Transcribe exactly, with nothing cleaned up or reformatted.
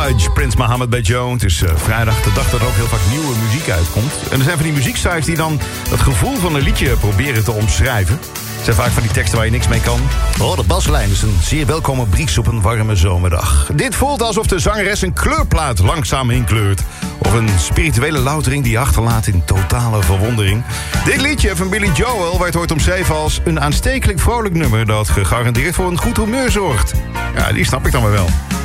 Judge, Prince Mohammed bij Joe. Het is uh, vrijdag, de dag dat er ook heel vaak nieuwe muziek uitkomt. En er zijn van die muzieksites die dan het gevoel van een liedje proberen te omschrijven. Het zijn vaak van die teksten waar je niks mee kan. Oh, de baslijn is een zeer welkome bries op een warme zomerdag. Dit voelt alsof de zangeres een kleurplaat langzaam inkleurt. Of een spirituele loutering die je achterlaat in totale verwondering. Dit liedje van Billy Joel werd ooit omschreven als een aanstekelijk vrolijk nummer dat gegarandeerd voor een goed humeur zorgt. Ja, die snap ik dan maar wel.